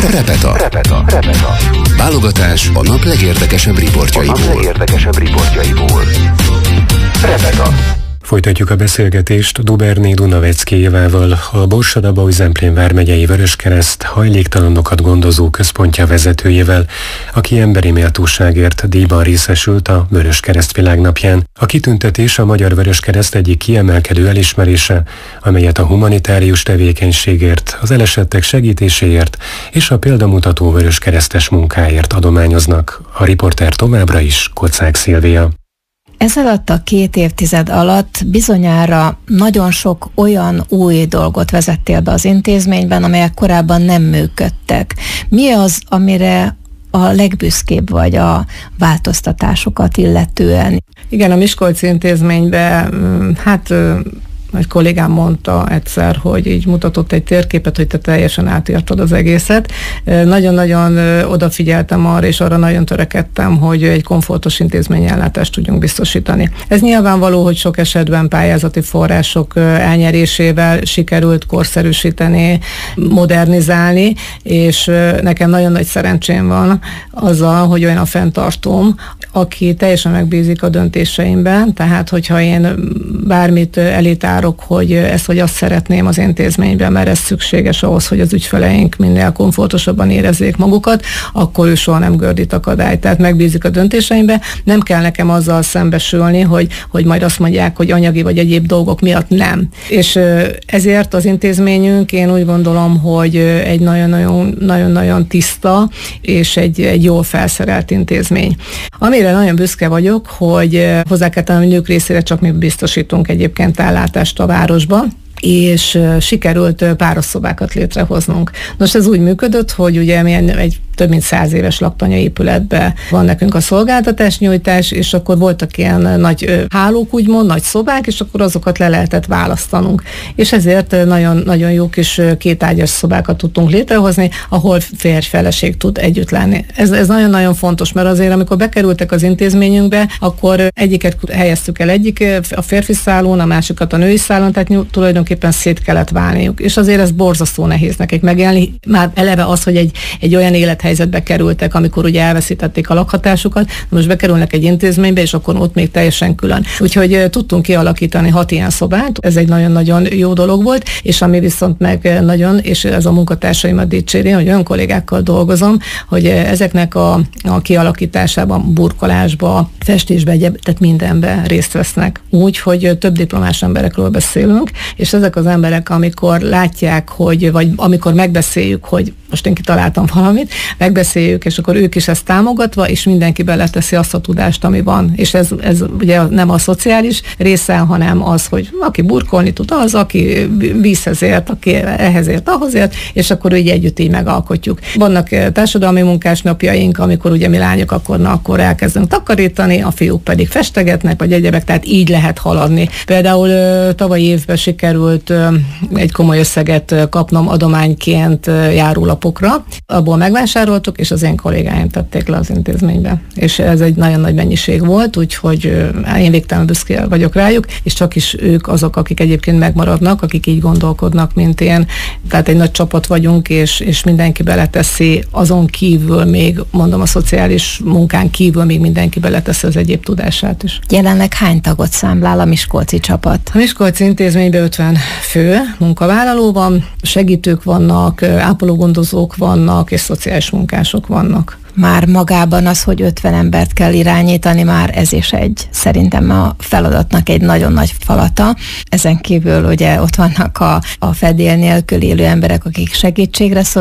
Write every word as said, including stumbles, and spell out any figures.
Repeta. Repeta. Repeta. Válogatás a nap legérdekesebb riportjaiból. A nap legérdekesebb riportjaiból. Repeta. Folytatjuk a beszélgetést Duberné Dunaveckijével, a Borsod-Abaúj-Zemplén vármegyei Vöröskereszt hajléktalanokat gondozó központja vezetőjével, aki emberi méltóságért díjban részesült a Vöröskereszt világnapján. A kitüntetés a Magyar Vöröskereszt egyik kiemelkedő elismerése, amelyet a humanitárius tevékenységért, az elesettek segítéséért és a példamutató vöröskeresztes munkáért adományoznak. A riporter továbbra is Kocák Szilvia. Ez alatt a két évtized alatt bizonyára nagyon sok olyan új dolgot vezettél be az intézményben, amelyek korábban nem működtek. Mi az, amire a legbüszkébb vagy a változtatásokat illetően? Igen, a Miskolci intézményben, hát egy kollégám mondta egyszer, hogy így mutatott egy térképet, hogy te teljesen átírtad az egészet. Nagyon-nagyon odafigyeltem arra, és arra nagyon törekedtem, hogy egy komfortos intézményellátást tudjunk biztosítani. Ez nyilvánvaló, hogy sok esetben pályázati források elnyerésével sikerült korszerűsíteni, modernizálni, és nekem nagyon nagy szerencsém van azzal, hogy olyan a fenntartóm, aki teljesen megbízik a döntéseimben, tehát hogyha én bármit elétárok, hogy ezt vagy azt szeretném az intézményben, mert ez szükséges ahhoz, hogy az ügyfeleink minél komfortosabban érezzék magukat, akkor ő soha nem gördít akadályt. Tehát megbízik a döntéseimbe, nem kell nekem azzal szembesülni, hogy, hogy majd azt mondják, hogy anyagi vagy egyéb dolgok miatt nem. És ezért az intézményünk, én úgy gondolom, hogy egy nagyon-nagyon tiszta és egy, egy jól felszerelt intézmény. Amire nagyon büszke vagyok, hogy hozzá kell tenni, a nők részére csak mi biztosítunk egyébként ellátást a városban, és sikerült párosszobákat létrehoznunk. Nos, ez úgy működött, hogy ugye milyen egy több mint száz éves laktanya-épületben van nekünk a szolgáltatásnyújtás, és akkor voltak ilyen nagy hálók, úgymond, nagy szobák, és akkor azokat le lehetett választanunk. És ezért nagyon, nagyon jó kis kétágyas szobákat tudtunk létrehozni, ahol férj-feleség tud együtt lenni. Ez, ez nagyon-nagyon fontos, mert azért, amikor bekerültek az intézményünkbe, akkor egyiket helyeztük el egyik a férfi szálon, a másikat a női szálon, tehát tulajdonképpen szét kellett válniuk. És azért ez borzasztó nehéz nekik megélni. Már eleve az, hogy egy, egy olyan élethelyzetbe kerültek, amikor ugye elveszítették a lakhatásukat, most bekerülnek egy intézménybe, és akkor ott még teljesen külön. Úgyhogy tudtunk kialakítani hat ilyen szobát, ez egy nagyon-nagyon jó dolog volt, és ami viszont meg nagyon, és ez a munkatársaimat dicséri, hogy olyan kollégákkal dolgozom, hogy ezeknek a, a kialakításában, burkolásba, festésbe, egyéb, tehát mindenben részt vesznek. Úgy, hogy több diplomás emberekről beszélünk, és ezek az emberek, amikor látják, hogy, vagy amikor megbeszéljük, hogy most én kitaláltam valamit, megbeszéljük, és akkor ők is ezt támogatva, és mindenki beleteszi azt a tudást, ami van. És ez, ez ugye nem a szociális része, hanem az, hogy aki burkolni tud, az, aki vízhez ért, aki ehhez ért, ahhoz ért, és akkor így együtt így megalkotjuk. Vannak társadalmi munkásnapjaink, amikor ugye mi lányok akkor, na, akkor elkezdünk takarítani, a fiúk pedig festegetnek, vagy egyebek, tehát így lehet haladni. Például tavalyi évben sikerült egy komoly összeget kapnom adományként járólapokra, abból megvásároltuk, és az én kollégáim tették le az intézménybe. És ez egy nagyon nagy mennyiség volt, úgyhogy én végtelen büszke vagyok rájuk, és csak is ők azok, akik egyébként megmaradnak, akik így gondolkodnak, mint én. Tehát egy nagy csapat vagyunk, és, és mindenki beleteszi, azon kívül még, mondom, a szociális munkán kívül még mindenki beleteszi az egyéb tudását is. Jelenleg hány tagot számlál a miskolci csapat? A miskolci intézményben ötven fő munkavállaló van, segítők vannak, ápológondozók vannak, és szociális munkások vannak. Már magában az, hogy ötven embert kell irányítani, már ez is egy, szerintem a feladatnak egy nagyon nagy falata. Ezen kívül ugye ott vannak a, a fedél nélkül élő emberek, akik segítségre szorulnak,